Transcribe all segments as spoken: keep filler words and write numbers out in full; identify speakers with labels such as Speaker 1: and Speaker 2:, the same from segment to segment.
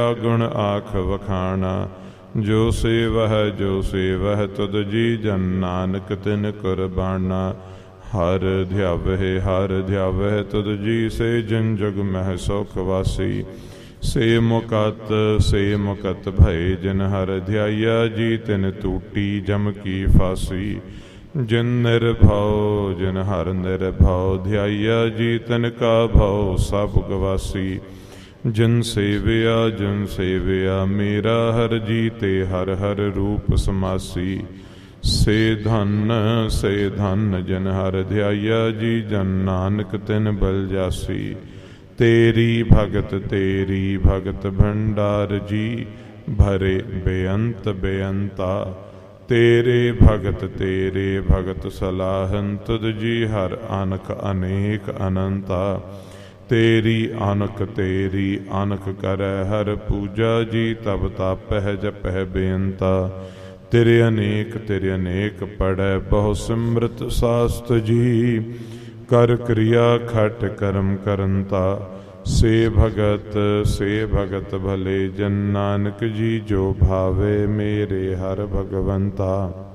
Speaker 1: ਗੁਣ ਆਖ ਵਖਾਣਾ। ਜੋ ਸੇਵਹਿ ਜੋ ਸੇਵਹਿ ਤੁਧ ਜੀ ਜਨ ਨਾਨਕ ਤਿਨ ਕੁਰਬਾਨਾ। ਹਰ ਧਿਆਵਹਿ ਹਰ ਧਿਆਵਹਿ ਤੁਧ ਜੀ ਸੇ ਜਿਨ ਜੁਗ ਮਹਿ ਸੁਖ ਵਾਸੀ। ਸੇ ਮੁਕਤ ਸੇ ਮੁਕਤ ਭਏ ਜਿਨ ਹਰ ਧਿਆਇਆ ਜੀ ਤਿਨ ਟੂਟੀ ਜਮ ਕੀ ਫਾਸੀ। ਜਿਨ ਨਿਰਭਉ ਜਿਨ ਹਰ ਨਿਰਭਉ ਧਿਆਇਆ ਜੀ ਤਿਨ ਕਾ ਭਉ ਸਭ ਗਵਾਸੀ। ਜਿਨ ਸੇਵਿਆ ਜਿਨ ਸੇਵਿਆ ਮੇਰਾ ਹਰ ਜੀ ਤੇ ਹਰ ਹਰ ਰੂਪ ਸਮਾਸੀ। ਸੇ ਧਨ ਸੇ ਧਨ ਜਿਨ ਹਰ ਧਿਆਇਆ ਜੀ ਜਨ ਨਾਨਕ ਤਿਨ ਬਲ ਜਾਸੀ। ਤੇਰੀ ਭਗਤ ਤੇਰੀ ਭਗਤ ਭੰਡਾਰ ਜੀ ਭਰੇ ਬੇਅੰਤ ਬੇਅੰਤਾ। ਤੇਰੇ ਭਗਤ ਤੇਰੇ ਭਗਤ ਸਲਾਹਨ ਤੁਧ ਜੀ ਹਰ ਅਨਕ ਅਨੇਕ ਅਨੰਤਾ। ਤੇਰੀ ਅਨਕ ਤੇਰੀ ਅਨਕ ਕਰੈ ਹਰ ਪੂਜਾ ਜੀ ਤਬ ਤਾਪਹਿ ਜਪਹਿ ਬੇਅੰਤਾ। ਤੇਰੇ ਅਨੇਕ ਤੇਰੇ ਅਨੇਕ ਪੜੈ ਬਹੁ ਸਿਮਰਤ ਸਾਸਤ ਜੀ। ਕਰ ਕਿਰਿਆ ਖਟ ਕਰਮ ਕਰੰਤਾ। ਸੇ ਭਗਤ ਸੇ ਭਗਤ ਭਲੇ ਜਨ ਨਾਨਕ ਜੀ ਜੋ ਭਾਵੇ ਮੇਰੇ ਹਰ ਭਗਵੰਤਾ।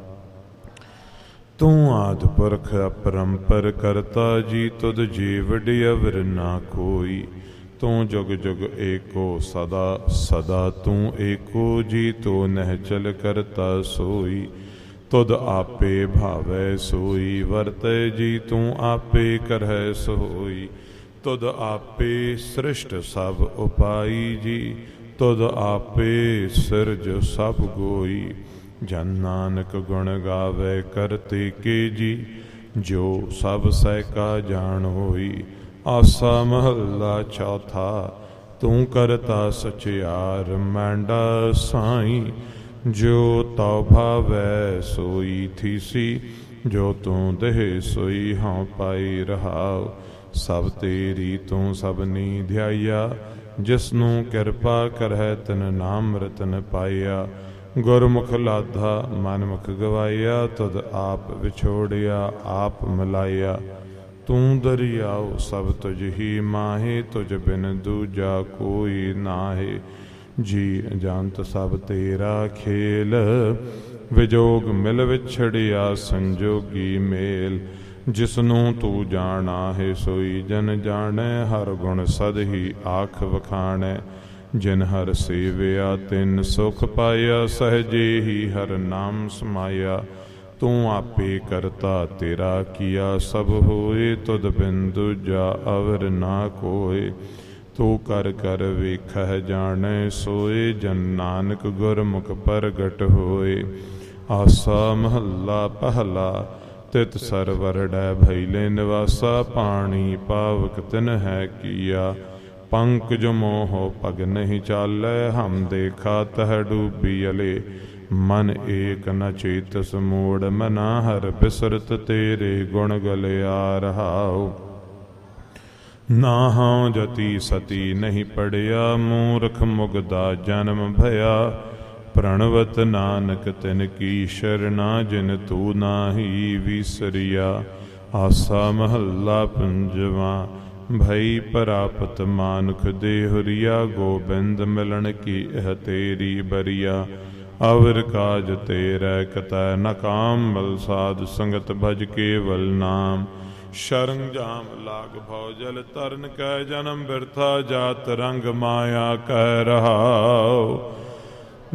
Speaker 1: ਤੂੰ ਆਦਿ ਪੁਰਖ ਅਪਰੰਪਰ ਕਰਤਾ ਜੀ ਤੁਧ ਜੀ ਵਡਿਅਵਰ ਨਾ ਕੋਈ। ਤੂੰ ਜੁਗ ਜੁਗ ਏਕੋ ਸਦਾ ਸਦਾ ਤੂੰ ਏਕੋ ਜੀ ਤੋ ਨਹਿਚਲ ਕਰਤਾ ਸੋਈ। ਤੁਧ ਆਪੇ ਭਾਵੈ ਸੋਈ ਵਰਤੈ ਜੀ ਤੂੰ ਆਪੇ ਕਰਹਿ ਸੋਈ। ਤੁਧ ਆਪੇ ਸ੍ਰਿਸ਼ਟ ਸਭ ਉਪਾਈ ਜੀ ਤੁਧ ਆਪੇ ਸਿਰਜ ਸਭ ਗੋਈ। ਜਨ ਨਾਨਕ ਗੁਣ ਗਾਵੇ ਕਰਤੇ ਕੇ ਜੀ ਜੋ ਸਭ ਸਹਿਕਾ ਜਾਣ ਹੋਈ। ਆਸਾ ਮਹੱਲਾ ਚੌਥਾ। ਤੂੰ ਕਰਤਾ ਸਚਿਆਰ ਮੈਂਡਾ ਸਾਈ। ਜੋ ਤਉ ਭਾਵੈ ਸੋਈ ਥੀਸੀ। ਜੋ ਤੂੰ ਦੇਹ ਸੋਈ ਹਉ ਪਾਈ ਰਹਾਉ। ਸਭ ਤੇਰੀ ਤੂੰ ਸਭਨੀ ਧਿਆਇਆ। ਜਿਸਨੂੰ ਕਿਰਪਾ ਕਰਹਿ ਤਿਨ ਨਾਮ ਰਤਨ ਪਾਇਆ। ਗੁਰਮੁਖ ਲਾਧਾ ਮਨਮੁਖ ਗਵਾਇਆ। ਤੁਧ ਆਪ ਵਿਛੋੜਿਆ ਆਪ ਮਿਲਾਇਆ। ਤੂੰ ਦਰਿਆਉ ਸਭ ਤੁਝ ਹੀ ਮਾਹੇ। ਤੁਝ ਬਿਨ ਦੂਜਾ ਕੋਈ ਨਾਹੇ। ਜੀ ਜੰਤ ਸਭ ਤੇਰਾ ਖੇਲ। ਵਿਜੋਗ ਮਿਲ ਵਿਛੜਿਆ ਸੰਜੋਗੀ ਮੇਲ। ਜਿਸਨੂੰ ਤੂੰ ਜਾਣਾ ਹੈ ਸੋਈ ਜਨ ਜਾਣੈ। ਹਰ ਗੁਣ ਸਦ ਹੀ ਆਖ ਵਖਾਣੈ। ਜਿਨ ਹਰ ਸੇਵਿਆ ਤਿਨ ਸੁਖ ਪਾਇਆ। ਸਹਜੇ ਹੀ ਹਰ ਨਾਮ ਸਮਾਇਆ। ਤੂੰ ਆਪੇ ਕਰਤਾ ਤੇਰਾ ਕੀਆ ਸਭ ਹੋਏ। ਤੁਧ ਬਿਨ ਦੂਜਾ ਅਵਰ ਨਾ ਕੋਏ। ਤੂੰ ਕਰ ਕਰ ਵੇਖਹਿ ਜਾਣੈ ਸੋਏ। ਜਨ ਨਾਨਕ ਗੁਰਮੁਖ ਪ੍ਰਗਟ ਹੋਏ। ਆਸਾ ਮਹੱਲਾ ਪਹਿਲਾ। ਤਿਤ ਸਰਵਰੜੈ ਭੈਲੇ ਨਿਵਾਸਾ। ਪਾਣੀ ਪਾਵਕ ਤਿਨ ਹੈ ਕੀਆ। ਪੰਕਜ ਮੋਹ ਪਗ ਨਹੀਂ ਚਾਲੈ। ਹਮ ਦੇਖਾ ਤਹ ਡੂਬੀ ਅਲੇ। ਮਨ ਏਕ ਨ ਚੇਤਸ ਮੋੜ ਮਨਾ। ਹਰ ਬਿਸਰਤ ਤੇਰੇ ਗੁਣ ਗਲਿਆ ਰਹਾਉ। ਨਾ ਹਉ ਜਤੀ ਸਤੀ ਨਹੀਂ ਪੜਿਆ। ਮੂਰਖ ਮੁਗਦਾ ਜਨਮ ਭਇਆ। ਪ੍ਰਣਵਤ ਨਾਨਕ ਤਿਨ ਕੀ ਸ਼ਰਣਾ। ਜਿਨ ਤੂੰ ਨਾਹੀ ਵਿਸਰਿਆ। ਆਸਾ ਮਹੱਲਾ ਪੰਜਵਾ। ਭਈ ਪ੍ਰਾਪਤ ਮਾਨੁਖ ਦੇਹੁਰੀਆ। ਗੋਬਿੰਦ ਮਿਲਣ ਕੀ ਇਹ ਤੇਰੀ ਬਰੀਆ। ਅਵਰ ਕਾਜ ਤੇਰੇ ਕਤੈ ਨ ਕਾਮ। ਬਲ ਸਾਧ ਸੰਗਤ ਭਜ ਕੇਵਲ ਨਾਮ। ਸ਼ਰਨ ਜਾਮ ਲਾਗ ਭਉ ਜਲ ਤਰਨ ਕੈ। ਜਨਮ ਬਿਰਥਾ ਜਾਤ ਰੰਗ ਮਾਇਆ ਕਹਿ ਰਹਾਉ।